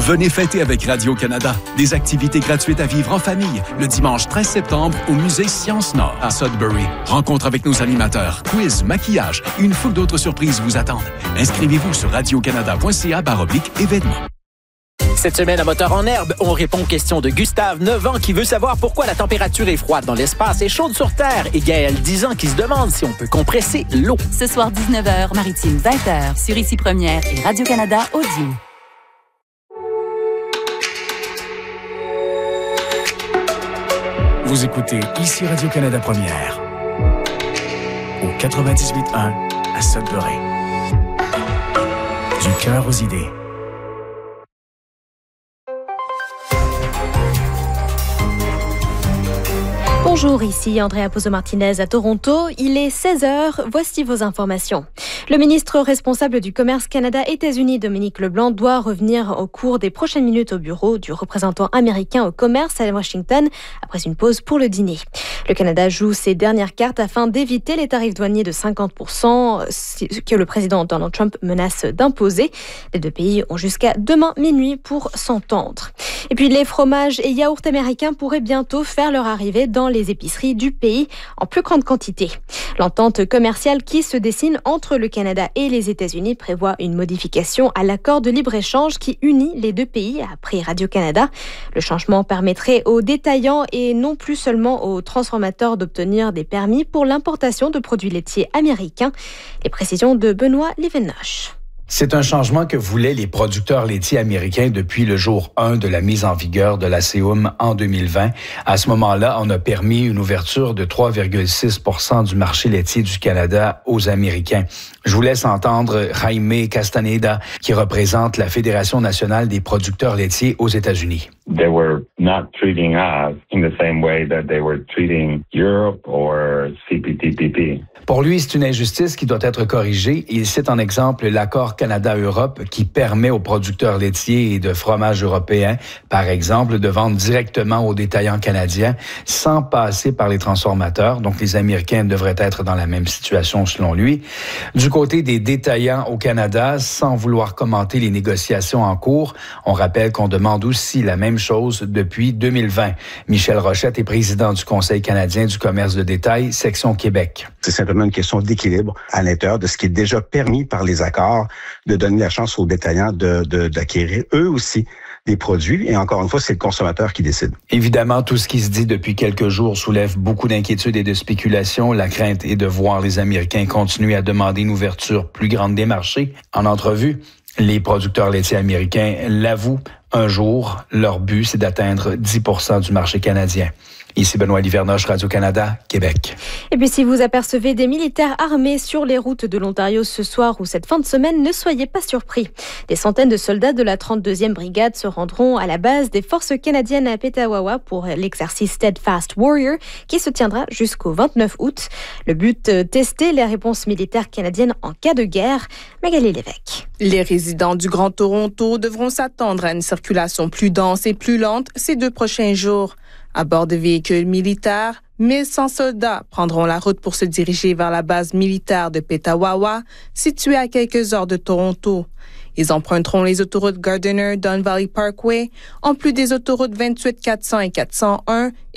Venez fêter avec Radio-Canada. Des activités gratuites à vivre en famille le dimanche 13 septembre au musée Sciences Nord à Sudbury. Rencontre avec nos animateurs, quiz, maquillage et une foule d'autres surprises vous attendent. Inscrivez-vous sur radiocanada.ca/événements. Cette semaine, à Moteur en herbe, on répond aux questions de Gustave, 9 ans, qui veut savoir pourquoi la température est froide dans l'espace et chaude sur Terre, et Gaël, 10 ans, qui se demande si on peut compresser l'eau. Ce soir, 19h, Maritime, 20h, sur Ici Première et Radio-Canada Audio. Vous écoutez Ici Radio-Canada Première, au 98.1 à Sudbury. Du cœur aux idées. Bonjour, ici Andrea Pozo-Martinez à Toronto. Il est 16h, voici vos informations. Le ministre responsable du Commerce Canada-États-Unis, Dominique LeBlanc, doit revenir au cours des prochaines minutes au bureau du représentant américain au commerce à Washington, après une pause pour le dîner. Le Canada joue ses dernières cartes afin d'éviter les tarifs douaniers de 50% que le président Donald Trump menace d'imposer. Les deux pays ont jusqu'à demain minuit pour s'entendre. Et puis les fromages et yaourts américains pourraient bientôt faire leur arrivée dans les épiceries du pays en plus grande quantité. L'entente commerciale qui se dessine entre le Canada et les États-Unis prévoit une modification à l'accord de libre-échange qui unit les deux pays, après Radio-Canada. Le changement permettrait aux détaillants et non plus seulement aux transformateurs d'obtenir des permis pour l'importation de produits laitiers américains. Les précisions de Benoît Livenoche. C'est un changement que voulaient les producteurs laitiers américains depuis le jour 1 de la mise en vigueur de la CEUM en 2020. À ce moment-là, on a permis une ouverture de 3,6% du marché laitier du Canada aux Américains. Je vous laisse entendre Jaime Castaneda, qui représente la Fédération nationale des producteurs laitiers aux États-Unis. They were not treating us in the same way that they were treating Europe or CPTPP. Pour lui, c'est une injustice qui doit être corrigée. Il cite en exemple l'accord Canada-Europe qui permet aux producteurs laitiers et de fromages européens, par exemple, de vendre directement aux détaillants canadiens sans passer par les transformateurs. Donc, les Américains devraient être dans la même situation selon lui. Du côté des détaillants au Canada, sans vouloir commenter les négociations en cours, on rappelle qu'on demande aussi la même chose depuis 2020. Michel Rochette est président du Conseil canadien du commerce de détail, section Québec. C'est simplement une question d'équilibre à l'intérieur de ce qui est déjà permis par les accords, de donner la chance aux détaillants d'acquérir eux aussi des produits. Et encore une fois, c'est le consommateur qui décide. Évidemment, tout ce qui se dit depuis quelques jours soulève beaucoup d'inquiétudes et de spéculations. La crainte est de voir les Américains continuer à demander une ouverture plus grande des marchés. En entrevue, les producteurs laitiers américains l'avouent, un jour, leur but, c'est d'atteindre 10% du marché canadien. Ici Benoît Livernoche, Radio-Canada, Québec. Et puis si vous apercevez des militaires armés sur les routes de l'Ontario ce soir ou cette fin de semaine, ne soyez pas surpris. Des centaines de soldats de la 32e brigade se rendront à la base des forces canadiennes à Petawawa pour l'exercice Steadfast Warrior qui se tiendra jusqu'au 29 août. Le but, tester les réponses militaires canadiennes en cas de guerre. Magali Lévesque. Les résidents du Grand Toronto devront s'attendre à une circulation plus dense et plus lente ces 2 prochains jours. À bord de véhicules militaires, 1100 soldats prendront la route pour se diriger vers la base militaire de Petawawa, située à quelques heures de Toronto. Ils emprunteront les autoroutes Gardiner, Don Valley Parkway, en plus des autoroutes 28, 400 et 401